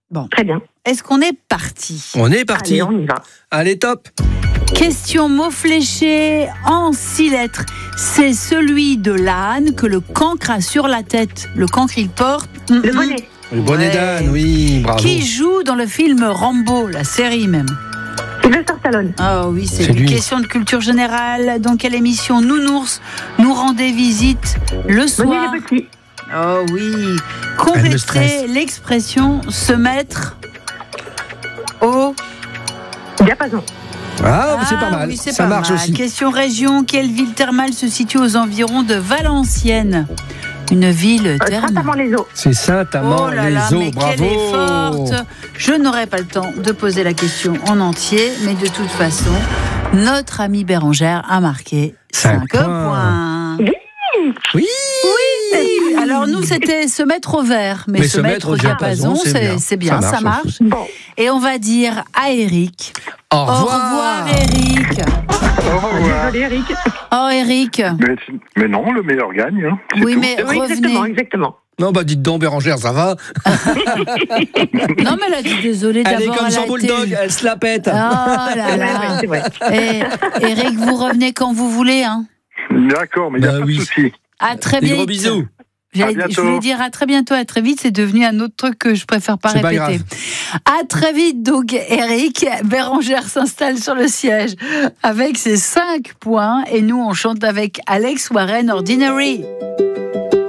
Bon. Très bien. Est-ce qu'on est parti ? On est parti. Allez, on y va. Allez, top. Question mot fléché en 6 lettres. C'est celui de l'âne que le cancre a sur la tête. Le cancre, il porte... Le bonnet. Le bonnet Ouais. d'âne, oui, bravo. Qui joue dans le film Rambo, la série même. Sylvester Stallone. Ah oui, c'est C'est une lui. question de culture générale. Dans quelle émission Nounours nous rendait visite le soir? Bonnet les petits. Oh oui. Elle me Complétez stresse. l'expression se mettre au... Diapason. Ah, c'est pas mal. Oui, c'est Ça pas marche mal. aussi. Question région. Quelle ville thermale se situe aux environs de Valenciennes? Une ville thermale. Saint-Amand-les-Eaux. C'est Saint-Amand, Oh là là, les mais eaux, bravo. quelle est forte. Je n'aurai pas le temps de poser la question en entier, mais de toute façon, notre amie Bérangère a marqué 5 5 points. Oui. Oui, alors nous c'était se mettre au vert, mais se mettre au diapason, c'est bien, ça marche. aussi. Bon. Et on va dire à Eric. Au Au revoir. revoir Eric. Au revoir. Désolé, Eric. Oh Eric. Mais non, le meilleur gagne. Hein. C'est Oui, tout. mais Oui, exactement, revenez. exactement. Non, bah dites donc, Bérangère, ça va. Non, mais elle a dit désolé Elle est d'abord. comme elle a Jean été- Bulldog, elle se la pète. Oh là Ouais, là. c'est vrai. Et Eric, vous revenez quand vous voulez. Hein. D'accord, mais il n'y a Bah pas oui. de souci. À très Des vite. gros bisous. À Je bientôt. voulais dire à très bientôt, à très vite, c'est devenu un autre truc que je préfère pas C'est pas répéter. À très vite, donc Eric. Bérangère s'installe sur le siège avec ses 5 points et nous on chante avec Alex Warren Ordinary.